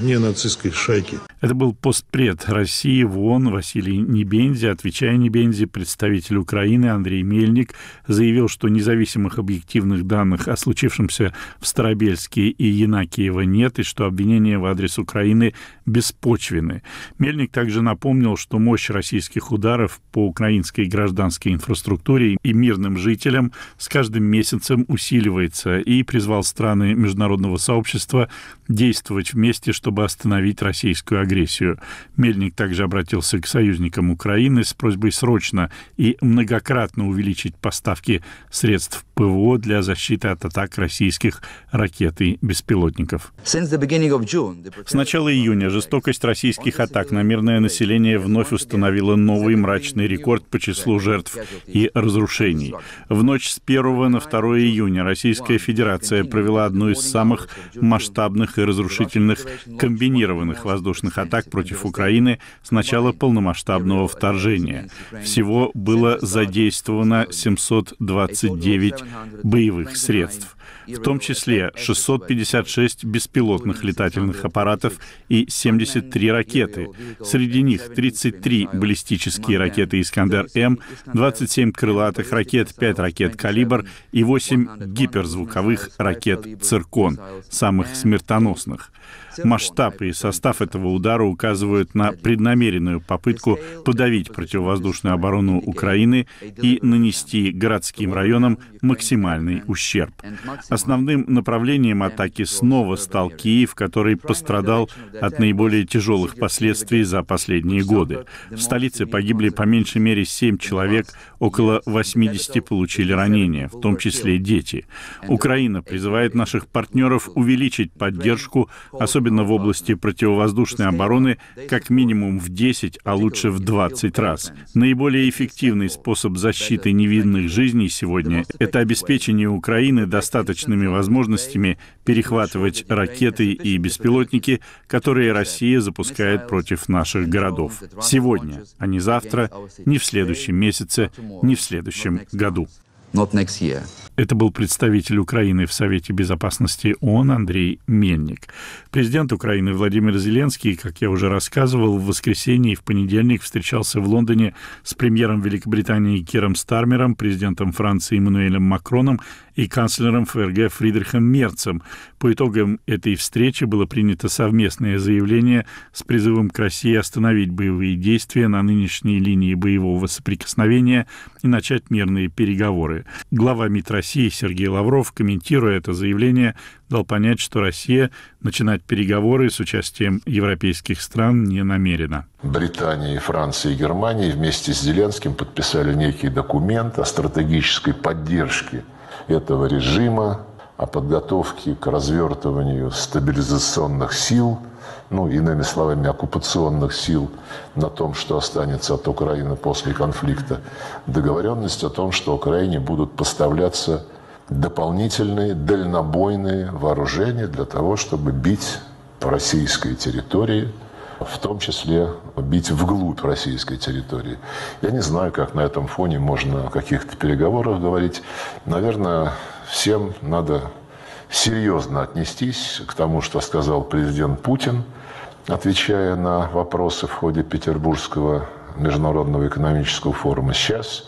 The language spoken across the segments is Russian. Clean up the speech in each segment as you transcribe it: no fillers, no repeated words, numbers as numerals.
ненацистской шайки. Это был постпред России в ООН Василий Небензи. Отвечая Небензи, представитель Украины Андрей Мельник заявил, что независимых объективных данных о случившемся в Старобельске и Янакиево нет, и что обвинения в адрес Украины беспочвенны. Мельник также напомнил, что мощь российских ударов по украинской гражданской инфраструктуре и мирным жителям с каждым месяцем усиливается, и призвал страны международного сообщества действовать вместе, чтобы остановить российскую агрессию. Мельник также обратился к союзникам Украины с просьбой срочно и многократно увеличить поставки средств ПВО для защиты от атак российских ракет и беспилотников. С начала июня жестокость российских атак на мирное население вновь установила новый мрачный рекорд по числу жертв и разрушений. В ночь с 1 на 2 июня Российская Федерация провела одну из самых масштабных и разрушительных комбинированных воздушных атак против Украины с начала полномасштабного вторжения. Всего было задействовано 729 боевых средств, в том числе 656 беспилотных летательных аппаратов и 73 ракеты. Среди них 33 баллистические ракеты «Искандер-М», 27 крылатых ракет, 5 ракет «Калибр» и 8 гиперзвуковых ракет «Циркон», самых смертоносных. Масштаб и состав этого удара указывают на преднамеренную попытку подавить противовоздушную оборону Украины и нанести городским районам максимальный ущерб. Основным направлением атаки снова стал Киев, который пострадал от наиболее тяжелых последствий за последние годы. В столице погибли по меньшей мере 7 человек, около 80 получили ранения, в том числе дети. Украина призывает наших партнеров увеличить поддержку, особенно в области противовоздушной обороны, как минимум в 10, а лучше в 20 раз. Наиболее эффективный способ защиты невинных жизней сегодня – это обеспечение Украины достаточными возможностями перехватывать ракеты и беспилотники, которые Россия запускает против наших городов. Сегодня, а не завтра, не в следующем месяце, не в следующем году. Это был представитель Украины в Совете Безопасности ООН Андрей Мельник. Президент Украины Владимир Зеленский, как я уже рассказывал, в воскресенье и в понедельник встречался в Лондоне с премьером Великобритании Киром Стармером, президентом Франции Эммануэлем Макроном и канцлером ФРГ Фридрихом Мерцем. По итогам этой встречи было принято совместное заявление с призывом к России остановить боевые действия на нынешней линии боевого соприкосновения и начать мирные переговоры. Глава МИД России Сергей Лавров, комментируя это заявление, дал понять, что Россия начинать переговоры с участием европейских стран не намерена. Британия, Франция и Германия вместе с Зеленским подписали некий документ о стратегической поддержке этого режима, о подготовке к развертыванию стабилизационных сил, иными словами, оккупационных сил, на том, что останется от Украины после конфликта. Договоренность о том, что Украине будут поставляться дополнительные дальнобойные вооружения для того, чтобы бить по российской территории, в том числе бить вглубь российской территории. Я не знаю, как на этом фоне можно о каких-то переговорах говорить. Наверное, всем надо серьезно отнестись к тому, что сказал президент Путин, отвечая на вопросы в ходе Петербургского международного экономического форума. Сейчас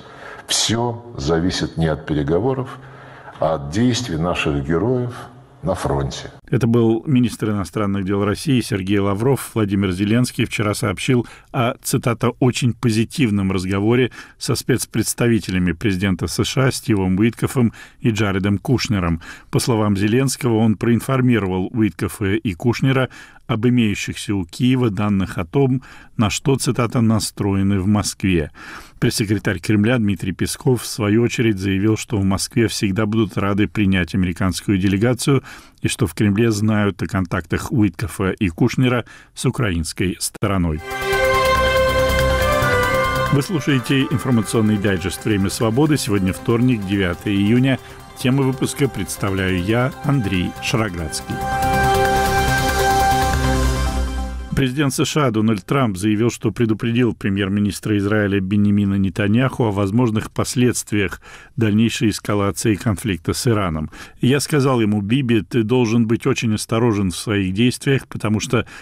все зависит не от переговоров, а от действий наших героев на фронте. Это был министр иностранных дел России Сергей Лавров. Владимир Зеленский вчера сообщил о, цитата, «очень позитивном разговоре со спецпредставителями президента США Стивом Уиткоффом и Джаредом Кушнером». По словам Зеленского, он проинформировал Уиткоффа и Кушнера об имеющихся у Киева данных о том, на что, цитата, «настроены в Москве». Пресс-секретарь Кремля Дмитрий Песков в свою очередь заявил, что в Москве всегда будут рады принять американскую делегацию и что в Кремле знают о контактах Уиткоффа и Кушнера с украинской стороной. Вы слушаете информационный дайджест «Время свободы». Сегодня вторник, 9 июня. Тему выпуска представляю я, Андрей Шароградский. Президент США Дональд Трамп заявил, что предупредил премьер-министра Израиля Биньямина Нетаньяху о возможных последствиях дальнейшей эскалации конфликта с Ираном. «Я сказал ему: Биби, ты должен быть очень осторожен в своих действиях, потому что